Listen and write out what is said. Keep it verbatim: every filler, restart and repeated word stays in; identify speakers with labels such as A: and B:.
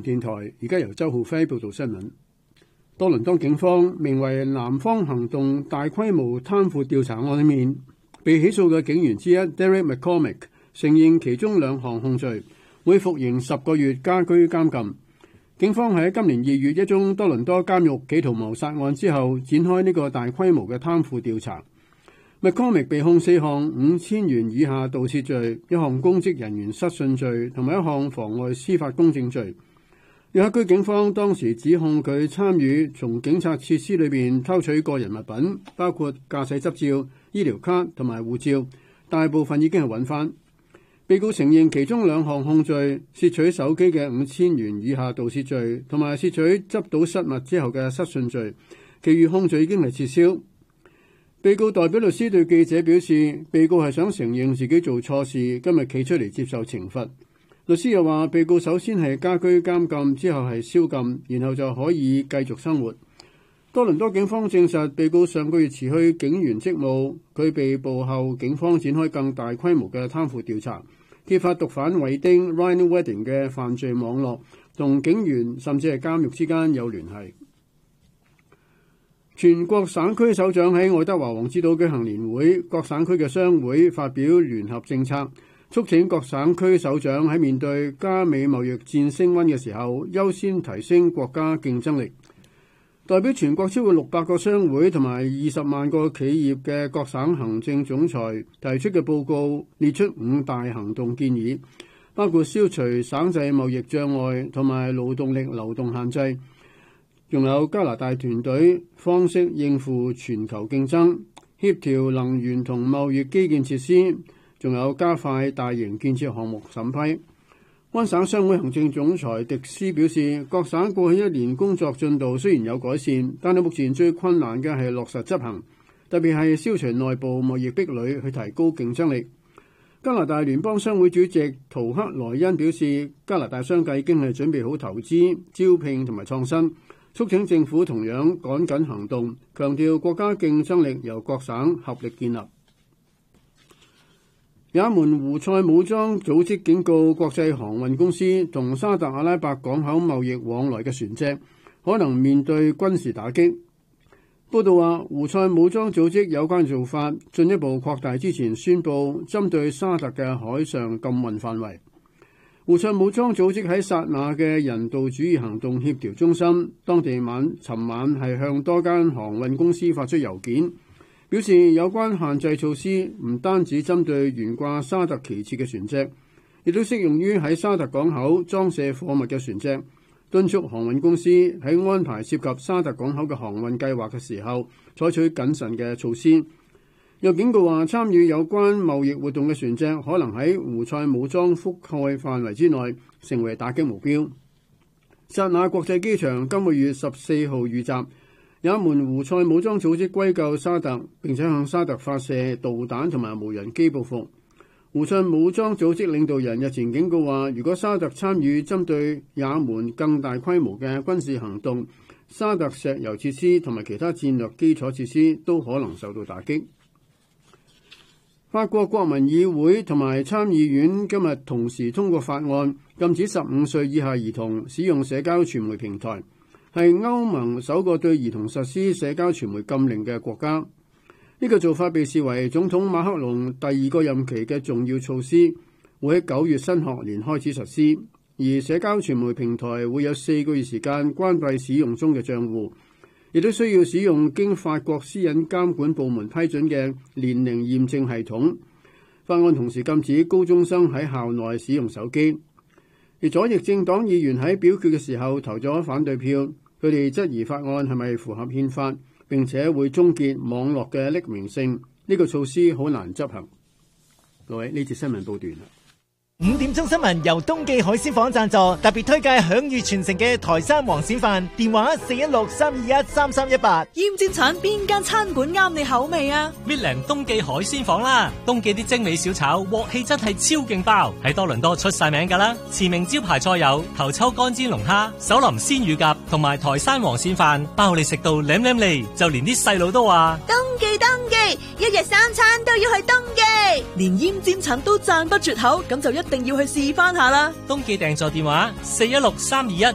A: 電台。而家由周浩輝報道新聞。多倫多警方名為南方行動大規模貪腐調查案裏面，被起訴嘅警員之一 Derek McCormick 承認其中兩項控罪，會服刑十個月家居監禁。警方喺今年二月一宗多倫多監獄企圖謀殺案之後，展開呢個大規模嘅貪腐調查。McCormick 被控四項五千元以下盜竊罪、一項公職人員失信罪同埋一項妨礙司法公正罪。約克區警方當時指控佢參與從警察設施裏邊偷取個人物品，包括駕駛執照、醫療卡同埋護照，大部分已經係揾翻。被告承認其中兩項控罪：竊取手機嘅五千元以下盜竊罪，同埋竊取執到失物之後嘅失信罪。其餘控罪已經係撤銷。被告代表律師對記者表示，被告係想承認自己做錯事，今日企出嚟接受懲罰。律師又話，被告首先係家居監禁，之後係宵禁，然後就可以繼續生活。多倫多警方證實，被告上個月辭去警員職務。佢被捕後，警方展開更大規模嘅貪腐調查，揭發毒販韋丁 Ryan Wedding 嘅犯罪網絡，同警員甚至係監獄之間有聯繫。全國省區首長喺愛德華王子島舉行年會，各省區嘅商會發表聯合政策，促請各省區首長喺面對加美貿易戰升溫嘅時候，優先提升國家競爭力。代表全國超過六百個商會同埋二十萬個企業嘅各省行政總裁提出嘅報告列出五大行動建議，包括消除省際貿易障礙同埋勞動力流動限制。仲有加拿大團隊方式應付全球競爭，協調能源同貿易基建設施，仲有加快大型建設項目審批。安省商會行政總裁迪斯表示，各省過去一年工作進度雖然有改善，但係目前最困難嘅係落實執行，特別係消除內部貿易壁壘去提高競爭力。加拿大聯邦商會主席陶克萊恩表示，加拿大商界已經係準備好投資、招聘同埋創新，促請政府同樣趕緊行動，強調國家競爭力由各省合力建立。也門胡塞武裝組織警告國際航運公司同沙特阿拉伯港口貿易往來嘅船隻可能面對軍事打擊。報道話，胡塞武裝組織有關做法進一步擴大之前宣布針對沙特嘅海上禁運範圍。胡塞武裝組織喺薩那嘅人道主義行動協調中心，當地晚尋晚係向多間航運公司發出郵件，表示有關限制措施唔單止針對懸掛沙特旗幟嘅船隻，亦都適用於喺沙特港口裝卸貨物嘅船隻，敦促航運公司喺安排涉及沙特港口嘅航運計劃嘅時候採取謹慎嘅措施。又警告話，參與有關貿易活動嘅船隻可能喺胡塞武裝覆蓋範圍之內，成為打擊目標。薩那國際機場今個月十四號遇襲，也門胡塞武裝組織歸咎沙特，並且向沙特發射導彈同埋無人機報復。胡塞武裝組織領導人日前警告話，如果沙特參與針對也門更大規模嘅軍事行動，沙特石油設施同埋其他戰略基礎設施都可能受到打擊。法國國民議會同埋參議院今日同時通過法案，禁止十五歲以下兒童使用社交傳媒平台，係歐盟首個對兒童實施社交傳媒禁令嘅國家。呢個做法被視為總統馬克龍第二個任期嘅重要措施，會喺九月新學年開始實施。而社交傳媒平台會有四個月時間關閉使用中嘅賬戶，亦都需要使用經法國私隱監管部門批准嘅年齡驗證系統。法案同時禁止高中生喺校內使用手機。而左翼政黨議員喺表決嘅時候投咗反對票，佢哋質疑法案係咪符合憲法，並且會終結網絡嘅匿名性。呢個措施好難執行。各位，呢節新聞報段啦。
B: 五點鐘新聞由東記海鮮舫贊助，特別推介享譽傳承嘅台山黃鱔飯，電話四一六三二一三三一八。
C: 鹽煎橙邊間餐館啱你口味啊？
D: 搣靚東記海鮮舫啦，東記啲精美小炒鑊氣真係超勁爆，喺多倫多出晒名噶啦。馳名招牌菜有頭抽乾煎龍蝦、手淋鮮乳鴿同埋台山黃鱔飯，包你食到舐舐脷，就連啲細路都話
C: 東記東記，一日三餐都要去東記，連鹽煎橙都讚不絕口，咁就一定要去試翻下啦。
D: 東記訂座電話四一六三二一